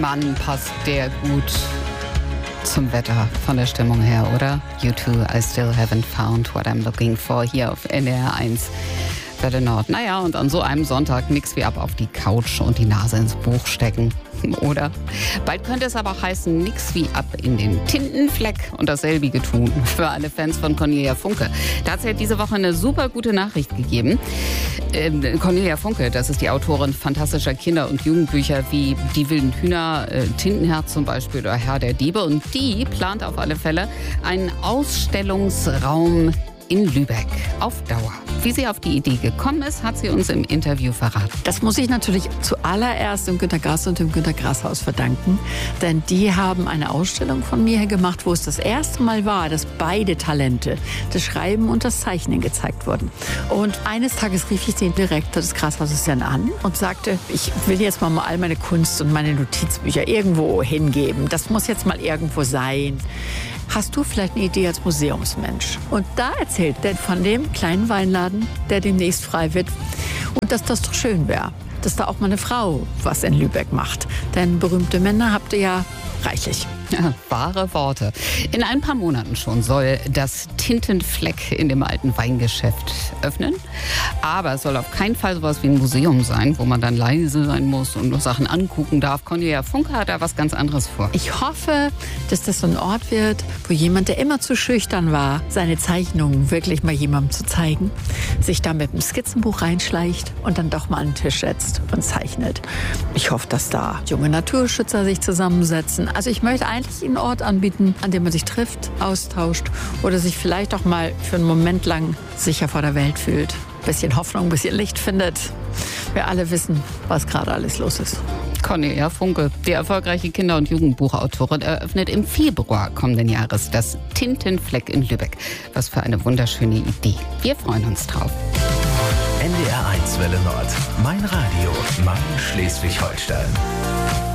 Mann, passt der gut zum Wetter von der Stimmung her, oder? U2, I still haven't found what I'm looking for, hier auf NDR 1 Welle Nord. Naja, und an so einem Sonntag nix wie ab auf die Couch und die Nase ins Buch stecken. Oder? Bald könnte es aber auch heißen, nix wie ab in den Tintenfleck und dasselbige tun für alle Fans von Cornelia Funke. Da hat sie diese Woche eine super gute Nachricht gegeben. Cornelia Funke, das ist die Autorin fantastischer Kinder- und Jugendbücher wie Die wilden Hühner, Tintenherz zum Beispiel oder Herr der Diebe. Und die plant auf alle Fälle einen Ausstellungsraum in Lübeck auf Dauer. Wie sie auf die Idee gekommen ist, hat sie uns im Interview verraten. Das muss ich natürlich zuallererst dem Günter Grass und dem Günter Grass Haus verdanken, denn die haben eine Ausstellung von mir her gemacht, wo es das erste Mal war, dass beide Talente, das Schreiben und das Zeichnen, gezeigt wurden. Und eines Tages rief ich den Direktor des Grashauses dann an und sagte, ich will jetzt mal all meine Kunst und meine Notizbücher irgendwo hingeben. Das muss jetzt mal irgendwo sein. Hast du vielleicht eine Idee als Museumsmensch? Und da erzählt der von dem kleinen Weinladen, der demnächst frei wird. Und dass das doch schön wäre, dass da auch mal eine Frau was in Lübeck macht. Denn berühmte Männer habt ihr ja reichlich. Ja, wahre Worte. In ein paar Monaten schon soll das Tintenfleck in dem alten Weingeschäft öffnen. Aber es soll auf keinen Fall sowas wie ein Museum sein, wo man dann leise sein muss und nur Sachen angucken darf. Cornelia Funke hat da was ganz anderes vor. Ich hoffe, dass das so ein Ort wird, wo jemand, der immer zu schüchtern war, seine Zeichnungen wirklich mal jemandem zu zeigen, sich da mit einem Skizzenbuch reinschleicht und dann doch mal an den Tisch setzt und zeichnet. Ich hoffe, dass da junge Naturschützer sich zusammensetzen. Also ich möchte eigentlich einen Ort anbieten, an dem man sich trifft, austauscht oder sich vielleicht auch mal für einen Moment lang sicher vor der Welt fühlt. Ein bisschen Hoffnung, ein bisschen Licht findet. Wir alle wissen, was gerade alles los ist. Cornelia Funke, die erfolgreiche Kinder- und Jugendbuchautorin, eröffnet im Februar kommenden Jahres das Tintenfleck in Lübeck. Was für eine wunderschöne Idee. Wir freuen uns drauf. NDR 1 Welle Nord. Mein Radio, mein Schleswig-Holstein.